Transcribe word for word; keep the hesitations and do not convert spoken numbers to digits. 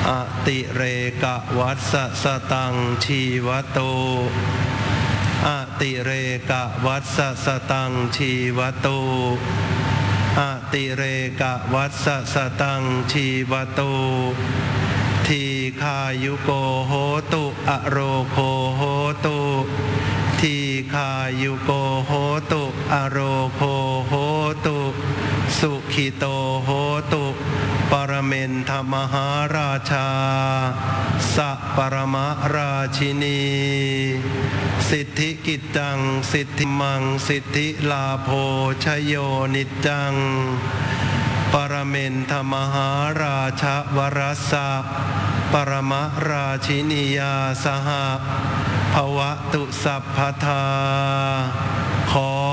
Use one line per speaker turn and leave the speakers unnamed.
อติเรกวัสสตังชีวโตอติเรกวัสสตังชีวโตอติเรกวัสสตังชีวโตทีฆายุโกโหตุอโรโคโหตุทีฆายุโกโหตุอโรโคโหตุสุขิโตโหตุปรเมนทมหาราชาสัพปรมราชินีสิทธิกิจจังสิทธิมังสิทธิลาโภชโยนิจจังปรเมนทมหาราชวรสะปรมราชินียาสหภวตุสัพพทาขอ